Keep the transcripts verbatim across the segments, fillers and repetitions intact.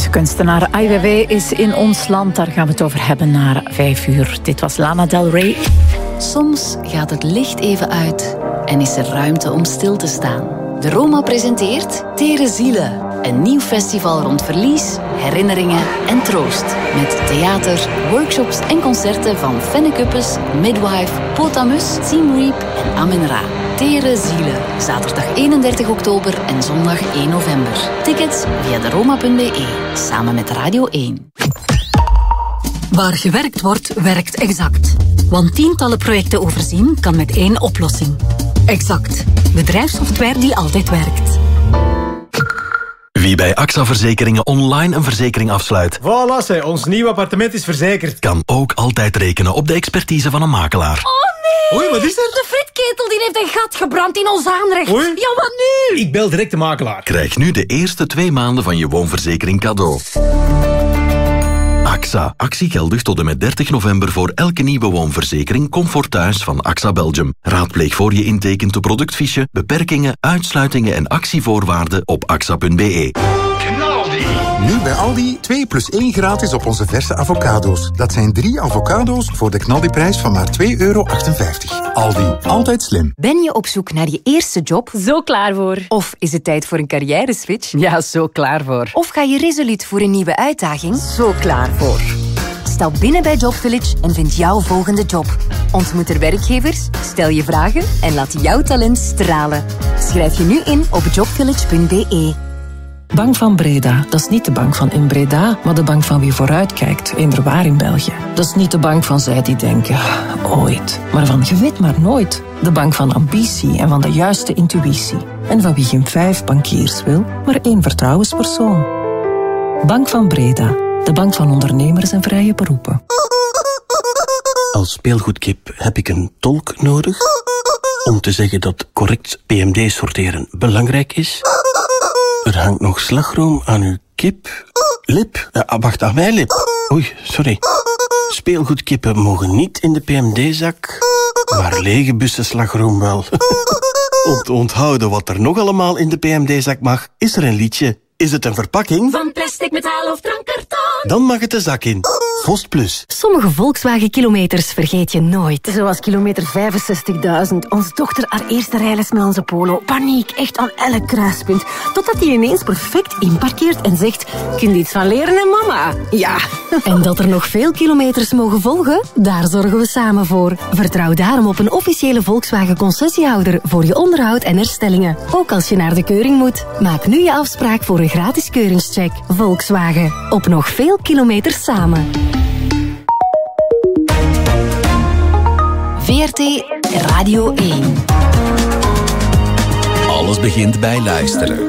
Kunstenaar Ai Weiwei is in ons land. Daar gaan we het over hebben na vijf uur. Dit was Lana Del Rey. Soms gaat het licht even uit en is er ruimte om stil te staan. De Roma presenteert Tere Zielen. Een nieuw festival rond verlies, herinneringen en troost. Met theater, workshops en concerten van Fenne Kuppes, Midwife, Potamus, Team Reap en Amen Ra. Tere Zielen. Zaterdag eenendertig oktober en zondag één november. Tickets via de roma punt be, samen met Radio één. Waar gewerkt wordt, werkt Exact. Want tientallen projecten overzien kan met één oplossing. Exact. Bedrijfssoftware die altijd werkt. Wie bij A X A Verzekeringen online een verzekering afsluit. Voilà, zeg, ons nieuw appartement is verzekerd. Kan ook altijd rekenen op de expertise van een makelaar. Oh nee! Oei, wat is er? De fritketel die heeft een gat gebrand in ons aanrecht. Oei. Ja, wat nu? Ik bel direct de makelaar. Krijg nu de eerste twee maanden van je woonverzekering cadeau. A X A. Actie geldig tot en met dertig november voor elke nieuwe woonverzekering Comfort Thuis van A X A Belgium. Raadpleeg voor je intekent de productfiche, beperkingen, uitsluitingen en actievoorwaarden op axa punt be. Nu bij Aldi twee plus één gratis op onze verse avocado's. Dat zijn drie avocado's voor de knaldiprijs van maar twee euro achtenvijftig. Aldi, altijd slim. Ben je op zoek naar je eerste job? Zo klaar voor. Of is het tijd voor een carrière-switch? Ja, zo klaar voor. Of ga je resoluut voor een nieuwe uitdaging? Zo klaar voor. Stap binnen bij Job Village en vind jouw volgende job. Ontmoet er werkgevers, stel je vragen en laat jouw talent stralen. Schrijf je nu in op jobvillage punt be. Bank van Breda, dat is niet de bank van in Breda, maar de bank van wie vooruitkijkt, eender waar in België. Dat is niet de bank van zij die denken, ooit, maar van je weet maar nooit. De bank van ambitie en van de juiste intuïtie. En van wie geen vijf bankiers wil, maar één vertrouwenspersoon. Bank van Breda, de bank van ondernemers en vrije beroepen. Als speelgoedkip heb ik een tolk nodig om te zeggen dat correct P M D sorteren belangrijk is. Er hangt nog slagroom aan uw kip. Lip? Ja, wacht, aan mijn lip. Oei, sorry. Speelgoedkippen mogen niet in de P M D-zak, maar lege bussen slagroom wel. Om te onthouden wat er nog allemaal in de P M D-zak mag, is er een liedje. Is het een verpakking? Van plastic, metaal of drankkarton? Dan mag het de zak in. Vost Plus. Sommige Volkswagen-kilometers vergeet je nooit. Zoals kilometer vijfenzestigduizend. Onze dochter haar eerste rijles met onze Polo. Paniek, echt aan elk kruispunt. Totdat hij ineens perfect inparkeert en zegt... Kun je iets van leren, hè, mama? Ja. En dat er nog veel kilometers mogen volgen? Daar zorgen we samen voor. Vertrouw daarom op een officiële Volkswagen-concessiehouder voor je onderhoud en herstellingen. Ook als je naar de keuring moet. Maak nu je afspraak voor een gratis keuringscheck. Volkswagen. Op nog veel kilometers samen. V R T Radio één. Alles begint bij luisteren.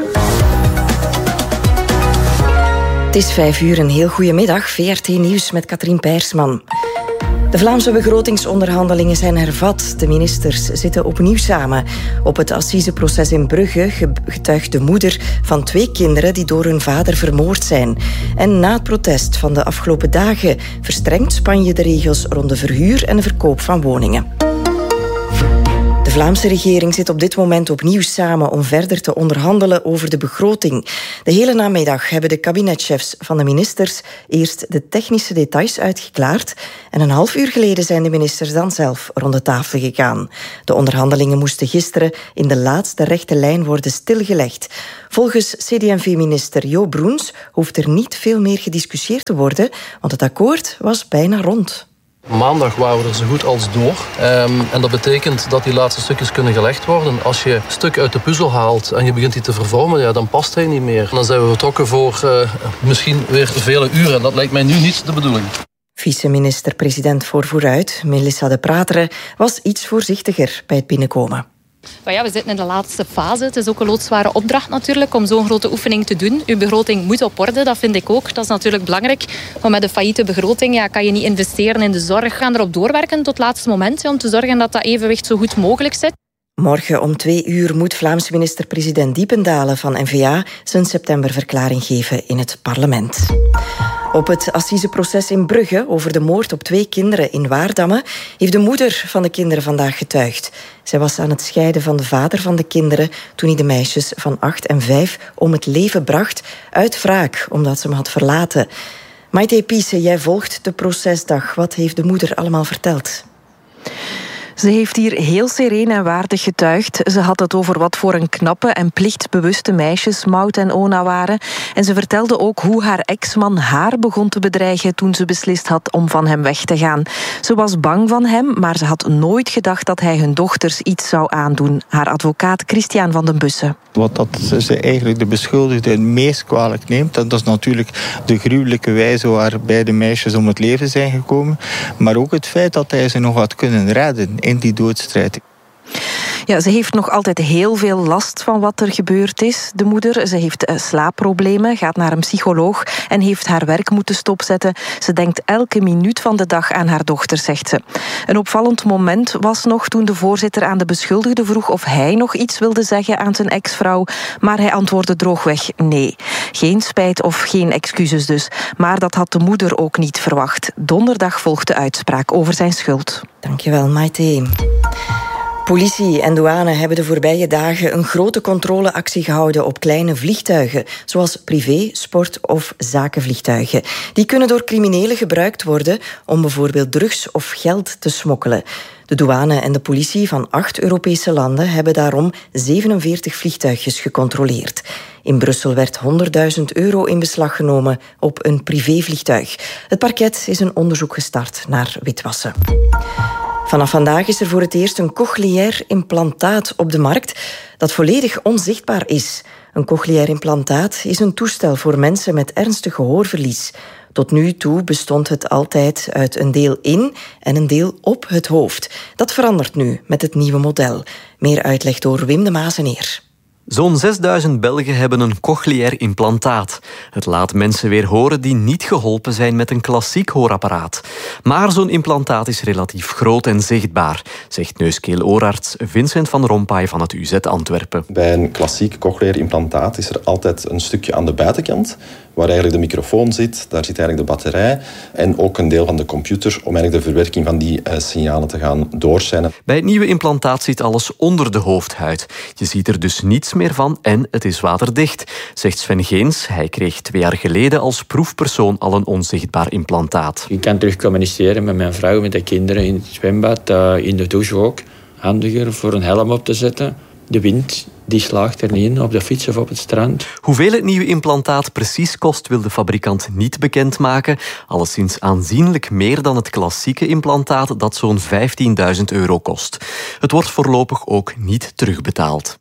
Het is vijf uur, een heel goede middag. V R T Nieuws met Katrien Peirsman. De Vlaamse begrotingsonderhandelingen zijn hervat. De ministers zitten opnieuw samen. Op het assiseproces in Brugge getuigt de moeder van twee kinderen die door hun vader vermoord zijn. En na het protest van de afgelopen dagen verstrengt Spanje de regels rond de verhuur en de verkoop van woningen. De Vlaamse regering zit op dit moment opnieuw samen om verder te onderhandelen over de begroting. De hele namiddag hebben de kabinetchefs van de ministers eerst de technische details uitgeklaard en een half uur geleden zijn de ministers dan zelf rond de tafel gegaan. De onderhandelingen moesten gisteren in de laatste rechte lijn worden stilgelegd. Volgens C D en V-minister Jo Broens hoeft er niet veel meer gediscussieerd te worden, want het akkoord was bijna rond. Maandag waren we er zo goed als door. Um, en dat betekent dat die laatste stukjes kunnen gelegd worden. Als je een stuk uit de puzzel haalt en je begint die te vervormen, ja, dan past hij niet meer. Dan zijn we vertrokken voor uh, misschien weer vele uren. Dat lijkt mij nu niet de bedoeling. Vice-minister-president voor Vooruit, Melissa de Prateren, was iets voorzichtiger bij het binnenkomen. Maar ja, we zitten in de laatste fase. Het is ook een loodzware opdracht natuurlijk om zo'n grote oefening te doen. Uw begroting moet op orde, dat vind ik ook. Dat is natuurlijk belangrijk. Maar met een failliete begroting ja, kan je niet investeren in de zorg. We gaan erop doorwerken tot het laatste moment ja, om te zorgen dat dat evenwicht zo goed mogelijk zit. Morgen om twee uur moet Vlaamse minister-president Diependalen van N V A zijn septemberverklaring geven in het parlement. Op het assiseproces in Brugge over de moord op twee kinderen in Waardamme heeft de moeder van de kinderen vandaag getuigd. Zij was aan het scheiden van de vader van de kinderen toen hij de meisjes van acht en vijf om het leven bracht uit wraak omdat ze hem had verlaten. Maite Piese, jij volgt de procesdag. Wat heeft de moeder allemaal verteld? Ze heeft hier heel sereen en waardig getuigd. Ze had het over wat voor een knappe en plichtbewuste meisjes Maud en Ona waren. En ze vertelde ook hoe haar ex-man haar begon te bedreigen toen ze beslist had om van hem weg te gaan. Ze was bang van hem, maar ze had nooit gedacht dat hij hun dochters iets zou aandoen. Haar advocaat Christian van den Bussen. Wat dat ze eigenlijk de beschuldigde het meest kwalijk neemt, dat is natuurlijk de gruwelijke wijze waar beide meisjes om het leven zijn gekomen. Maar ook het feit dat hij ze nog had kunnen redden in die doodstrijd. Ja, ze heeft nog altijd heel veel last van wat er gebeurd is, de moeder. Ze heeft slaapproblemen, gaat naar een psycholoog en heeft haar werk moeten stopzetten. Ze denkt elke minuut van de dag aan haar dochter, zegt ze. Een opvallend moment was nog toen de voorzitter aan de beschuldigde vroeg of hij nog iets wilde zeggen aan zijn ex-vrouw, maar hij antwoordde droogweg nee. Geen spijt of geen excuses dus. Maar dat had de moeder ook niet verwacht. Donderdag volgt de uitspraak over zijn schuld. Dankjewel, Maite. Politie en douane hebben de voorbije dagen een grote controleactie gehouden op kleine vliegtuigen, zoals privé, sport- of zakenvliegtuigen. Die kunnen door criminelen gebruikt worden om bijvoorbeeld drugs of geld te smokkelen. De douane en de politie van acht Europese landen hebben daarom zevenenveertig vliegtuigjes gecontroleerd. In Brussel werd honderdduizend euro in beslag genomen op een privévliegtuig. Het parket is een onderzoek gestart naar witwassen. Vanaf vandaag is er voor het eerst een cochleair implantaat op de markt dat volledig onzichtbaar is. Een cochleair implantaat is een toestel voor mensen met ernstig gehoorverlies. Tot nu toe bestond het altijd uit een deel in en een deel op het hoofd. Dat verandert nu met het nieuwe model. Meer uitleg door Wim de Mazeneer. Zo'n zesduizend Belgen hebben een cochleair implantaat. Het laat mensen weer horen die niet geholpen zijn met een klassiek hoorapparaat. Maar zo'n implantaat is relatief groot en zichtbaar, zegt neus-keel-oorarts Vincent van Rompuy van het U Z Antwerpen. Bij een klassiek cochleair implantaat is er altijd een stukje aan de buitenkant, waar eigenlijk de microfoon zit, daar zit eigenlijk de batterij en ook een deel van de computer om eigenlijk de verwerking van die uh, signalen te gaan doorzenden. Bij het nieuwe implantaat zit alles onder de hoofdhuid. Je ziet er dus niets meer van en het is waterdicht, zegt Sven Geens. Hij kreeg twee jaar geleden als proefpersoon al een onzichtbaar implantaat. Ik kan terug communiceren met mijn vrouw, met de kinderen in het zwembad, uh, in de douche ook. Handiger voor een helm op te zetten. De wind die slaagt er niet in, op de fiets of op het strand. Hoeveel het nieuwe implantaat precies kost, wil de fabrikant niet bekendmaken. Alleszins aanzienlijk meer dan het klassieke implantaat dat zo'n vijftienduizend euro kost. Het wordt voorlopig ook niet terugbetaald.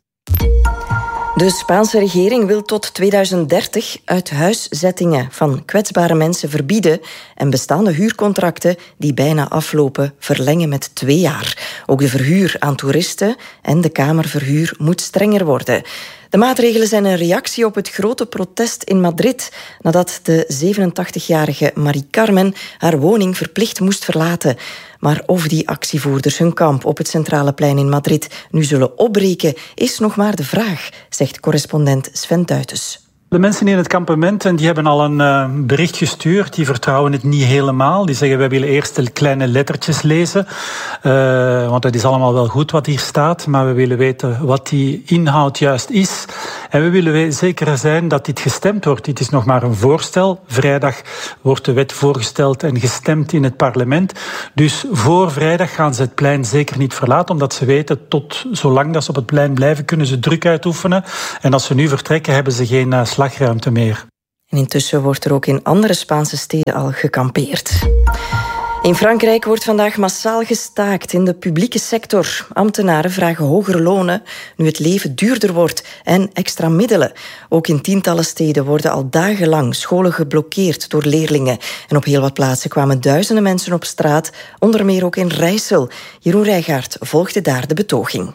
De Spaanse regering wil tot tweeduizend dertig uithuiszettingen van kwetsbare mensen verbieden en bestaande huurcontracten die bijna aflopen verlengen met twee jaar. Ook de verhuur aan toeristen en de kamerverhuur moet strenger worden. De maatregelen zijn een reactie op het grote protest in Madrid nadat de zevenentachtigjarige Marie Carmen haar woning verplicht moest verlaten. Maar of die actievoerders hun kamp op het Centrale Plein in Madrid nu zullen opbreken, is nog maar de vraag, zegt correspondent Sven Duitens. De mensen in het kampement en die hebben al een uh, bericht gestuurd. Die vertrouwen het niet helemaal. Die zeggen, wij willen eerst de kleine lettertjes lezen. Uh, want het is allemaal wel goed wat hier staat. Maar we willen weten wat die inhoud juist is. En we willen zeker zijn dat dit gestemd wordt. Dit is nog maar een voorstel. Vrijdag wordt de wet voorgesteld en gestemd in het parlement. Dus voor vrijdag gaan ze het plein zeker niet verlaten. Omdat ze weten, tot zolang dat ze op het plein blijven, kunnen ze druk uitoefenen. En als ze nu vertrekken, hebben ze geen uh, slagruimte meer. En intussen wordt er ook in andere Spaanse steden al gekampeerd. In Frankrijk wordt vandaag massaal gestaakt in de publieke sector. Ambtenaren vragen hogere lonen nu het leven duurder wordt en extra middelen. Ook in tientallen steden worden al dagenlang scholen geblokkeerd door leerlingen. En op heel wat plaatsen kwamen duizenden mensen op straat, onder meer ook in Rijssel. Jeroen Rijgaard volgde daar de betoging.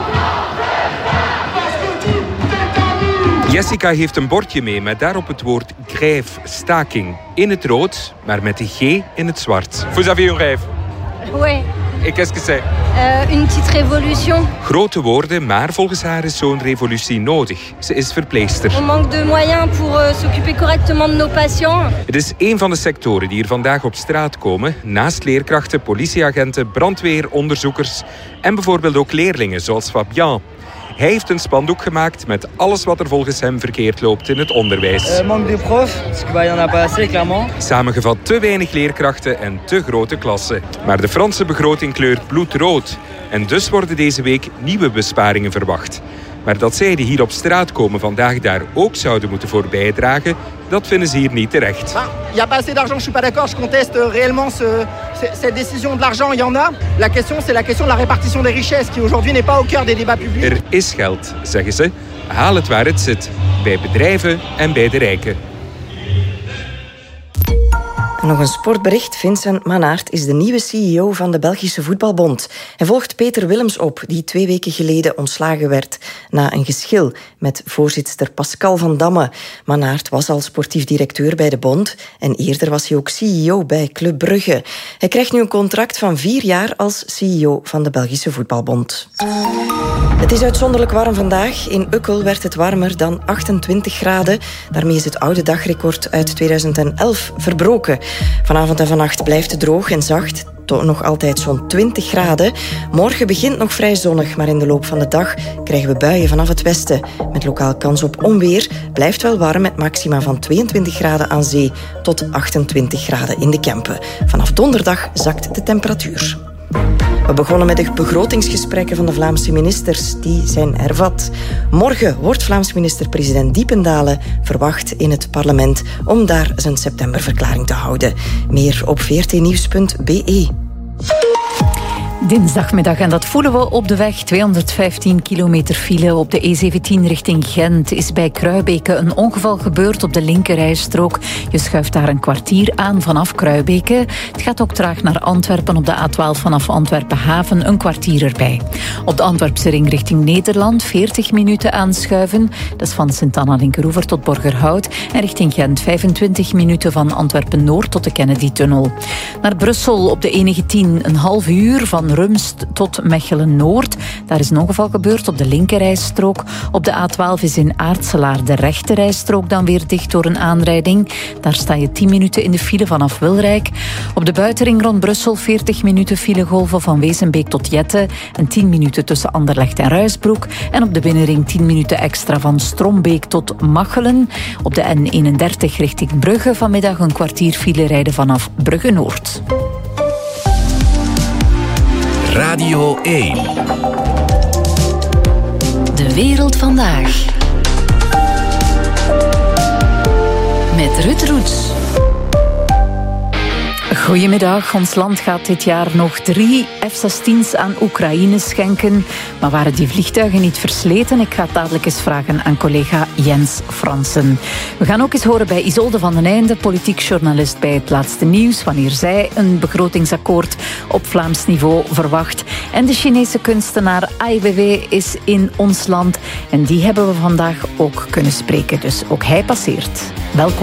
Jessica heeft een bordje mee met daarop het woord grève, staking. In het rood, maar met de G in het zwart. Vous avez une rêve? Oui, Et qu'est-ce que c'est? Uh, une petite révolution. Grote woorden, maar volgens haar is zo'n revolutie nodig. Ze is verpleegster. On manque de moyens pour uh, s'occuper correctement de nos patients. Het is een van de sectoren die hier vandaag op straat komen. Naast leerkrachten, politieagenten, brandweer, onderzoekers en bijvoorbeeld ook leerlingen zoals Fabien. Hij heeft een spandoek gemaakt met alles wat er volgens hem verkeerd loopt in het onderwijs. Uh, manque de profs, parce qu'il y en a pas assez, clairement. Samengevat te weinig leerkrachten en te grote klassen. Maar de Franse begroting kleurt bloedrood. En dus worden deze week nieuwe besparingen verwacht. Maar dat zij die hier op straat komen vandaag daar ook zouden moeten voor bijdragen, dat vinden ze hier niet terecht. Il n'y a pas assez d'argent, je suis pas d'accord. Je conteste réellement ce, cette décision de l'argent. Il y en a. La question, c'est la question de la répartition des richesses, qui aujourd'hui n'est pas au cœur des débats publics. Er is geld, zeggen ze. Haal het waar het zit. Bij bedrijven en bij de rijken. Nog een sportbericht. Vincent Mannaert is de nieuwe C E O van de Belgische Voetbalbond. Hij volgt Peter Willems op, die twee weken geleden ontslagen werd na een geschil met voorzitter Pascal van Damme. Mannaert was al sportief directeur bij de bond en eerder was hij ook C E O bij Club Brugge. Hij krijgt nu een contract van vier jaar als C E O van de Belgische Voetbalbond. Het is uitzonderlijk warm vandaag. In Ukkel werd het warmer dan achtentwintig graden. Daarmee is het oude dagrecord uit tweeduizend elf verbroken. Vanavond en vannacht blijft het droog en zacht. Tot nog altijd zo'n twintig graden. Morgen begint nog vrij zonnig, maar in de loop van de dag krijgen we buien vanaf het westen. Met lokaal kans op onweer. Blijft wel warm met maxima van tweeëntwintig graden aan zee tot achtentwintig graden in de Kempen. Vanaf donderdag zakt de temperatuur. We begonnen met de begrotingsgesprekken van de Vlaamse ministers. Die zijn hervat. Morgen wordt Vlaams minister-president Diependalen verwacht in het parlement om daar zijn septemberverklaring te houden. Meer op v r t nieuws punt b e. Dinsdagmiddag, en dat voelen we op de weg. tweehonderdvijftien kilometer file op de E zeventien richting Gent. Is bij Kruibeke een ongeval gebeurd op de linkerrijstrook. Je schuift daar een kwartier aan vanaf Kruibeke. Het gaat ook traag naar Antwerpen op de A twaalf vanaf Antwerpen Haven. Een kwartier erbij. Op de Antwerpse ring richting Nederland veertig minuten aanschuiven. Dat is van Sint-Anna-Linkeroever tot Borgerhout. En richting Gent vijfentwintig minuten van Antwerpen-Noord tot de Kennedy-tunnel. Naar Brussel op de E negentien een half uur van Rumst tot Mechelen-Noord. Daar is een ongeval gebeurd op de linkerrijstrook. Op de A twaalf is in Aartselaar de rechterrijstrook dan weer dicht door een aanrijding. Daar sta je tien minuten in de file vanaf Wilrijk. Op de buitenring rond Brussel veertig minuten filegolven van Wezenbeek tot Jette en tien minuten tussen Anderlecht en Ruisbroek. En op de binnenring tien minuten extra van Strombeek tot Machelen. Op de N eenendertig richting Brugge vanmiddag een kwartier file rijden vanaf Brugge-Noord. Radio één. De wereld vandaag. Met Ruud Roets. Goedemiddag. Ons land gaat dit jaar nog drie F zestien's aan Oekraïne schenken. Maar waren die vliegtuigen niet versleten? Ik ga het dadelijk eens vragen aan collega Jens Fransen. We gaan ook eens horen bij Isolde van den Einde, politiek journalist bij Het Laatste Nieuws, wanneer zij een begrotingsakkoord op Vlaams niveau verwacht. En de Chinese kunstenaar Ai Weiwei is in ons land. En die hebben we vandaag ook kunnen spreken. Dus ook hij passeert. Welkom.